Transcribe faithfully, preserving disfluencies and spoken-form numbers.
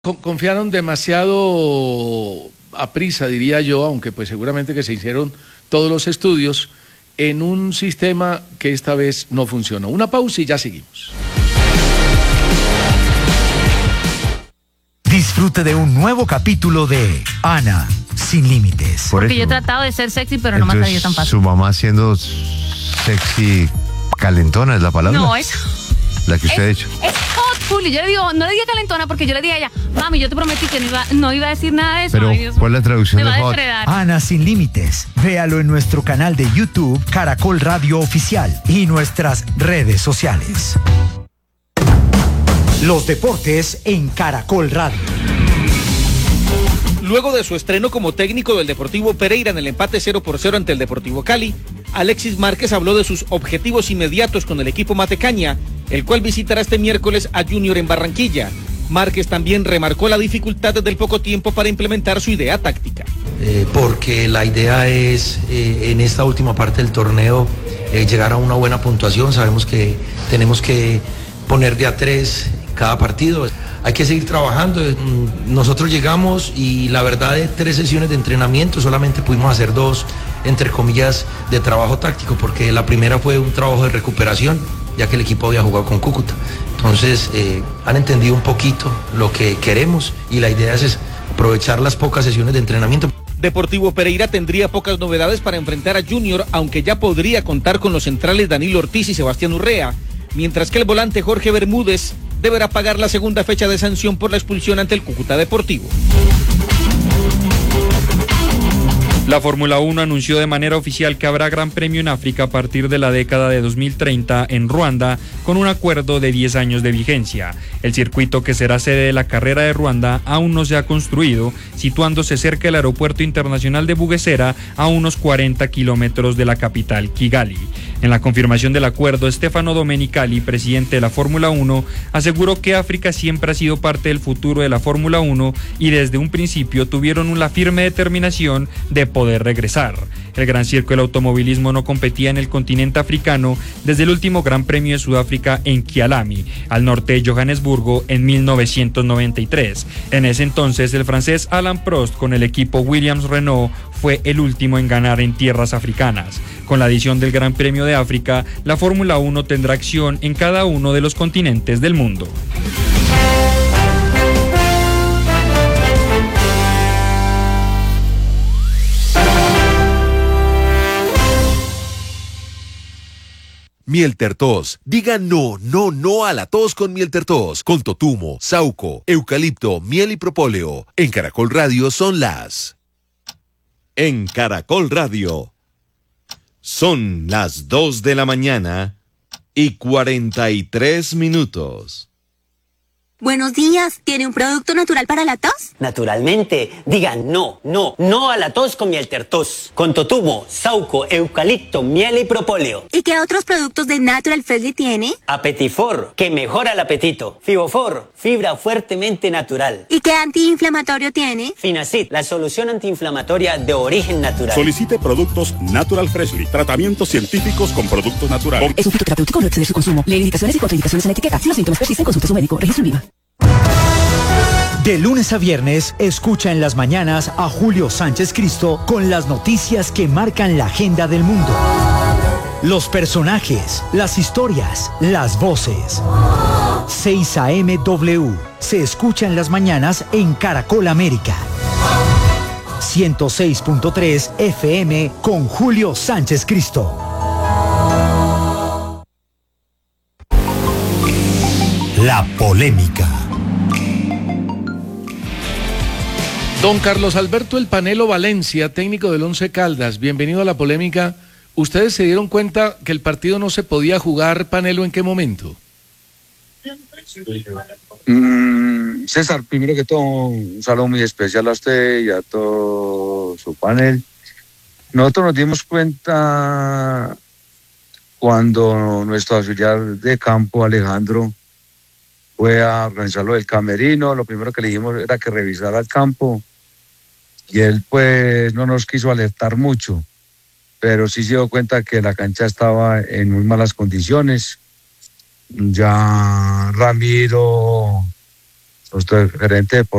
Confiaron demasiado a prisa, diría yo, aunque pues seguramente que se hicieron todos los estudios, en un sistema que esta vez no funcionó. Una pausa y ya seguimos. Disfrute de un nuevo capítulo de Ana sin límites. Por Porque eso. Yo he tratado de ser sexy, pero Entonces, no me ha salido tan fácil. Su mamá siendo sexy calentona es la palabra. No, eso. La que usted es, ha dicho. Es hot full. Y yo le digo, no le diga calentona porque yo le dije a ella, mami, yo te prometí que no iba, no iba a decir nada de eso. Pero, Ay, Dios, ¿cuál es la traducción de hot? Ana sin límites. Véalo en nuestro canal de YouTube, Caracol Radio Oficial, y nuestras redes sociales. Los deportes en Caracol Radio. Luego de su estreno como técnico del Deportivo Pereira en el empate cero por cero ante el Deportivo Cali, Alexis Márquez habló de sus objetivos inmediatos con el equipo matecaña, el cual visitará este miércoles a Junior en Barranquilla. Márquez también remarcó la dificultad del poco tiempo para implementar su idea táctica. Eh, porque la idea es, eh, en esta última parte del torneo, eh, llegar a una buena puntuación. Sabemos que tenemos que poner de a tres cada partido. Hay que seguir trabajando. Nosotros llegamos y la verdad de tres sesiones de entrenamiento solamente pudimos hacer dos, entre comillas, de trabajo táctico, porque la primera fue un trabajo de recuperación, ya que el equipo había jugado con Cúcuta. Entonces eh, han entendido un poquito lo que queremos y la idea es aprovechar las pocas sesiones de entrenamiento. Deportivo Pereira tendría pocas novedades para enfrentar a Junior, aunque ya podría contar con los centrales Danilo Ortiz y Sebastián Urrea, mientras que el volante Jorge Bermúdez deberá pagar la segunda fecha de sanción por la expulsión ante el Cúcuta Deportivo. La Fórmula uno anunció de manera oficial que habrá Gran Premio en África a partir de la década de dos mil treinta en Ruanda, con un acuerdo de diez años de vigencia. El circuito que será sede de la carrera de Ruanda aún no se ha construido, situándose cerca del Aeropuerto Internacional de Bugesera, a unos cuarenta kilómetros de la capital, Kigali. En la confirmación del acuerdo, Stefano Domenicali, presidente de la Fórmula uno, aseguró que África siempre ha sido parte del futuro de la Fórmula uno y desde un principio tuvieron la firme determinación de poder regresar. El Gran Circo del Automovilismo no competía en el continente africano desde el último Gran Premio de Sudáfrica en Kialami, al norte de Johannesburgo, en mil novecientos noventa y tres. En ese entonces, el francés Alain Prost, con el equipo Williams-Renault, fue el último en ganar en tierras africanas. Con la adición del Gran Premio de África, la Fórmula uno tendrá acción en cada uno de los continentes del mundo. Miel Tertos. Diga no, no, no a la tos con Miel Tertos. Con totumo, sauco, eucalipto, miel y propóleo. En Caracol Radio son las... En Caracol Radio son las dos de la mañana y cuarenta y tres minutos. Buenos días, ¿tiene un producto natural para la tos? Naturalmente, diga no, no, no a la tos con Miel Tertos. Con totumo, sauco, eucalipto, miel y propóleo. ¿Y qué otros productos de Natural Freshly tiene? Apetifor, que mejora el apetito. Fibofor, fibra fuertemente natural. ¿Y qué antiinflamatorio tiene? Finacid, la solución antiinflamatoria de origen natural. Solicite productos Natural Freshly, tratamientos científicos con productos naturales. Es un fitoterapéutico, no exceder su consumo. Lee indicaciones y contraindicaciones en etiqueta. Si los síntomas persisten, consulte a su médico. Registro en Viva. De lunes a viernes, escucha en las mañanas a Julio Sánchez Cristo con las noticias que marcan la agenda del mundo. Los personajes, las historias, las voces. seis A M W se escucha en las mañanas en Caracol América. ciento seis punto tres F M con Julio Sánchez Cristo. La polémica. Don Carlos Alberto El Panelo Valencia, técnico del Once Caldas, bienvenido a La Polémica. ¿Ustedes se dieron cuenta que el partido no se podía jugar, Panelo, en qué momento? Mm, César, primero que todo, un saludo muy especial a usted y a todo su panel. Nosotros nos dimos cuenta cuando nuestro auxiliar de campo, Alejandro, fue a organizar lo del camerino. Lo primero que le dijimos era que revisara el campo y él pues no nos quiso alertar mucho, pero sí se dio cuenta que la cancha estaba en muy malas condiciones. Ya Ramiro nuestro gerente de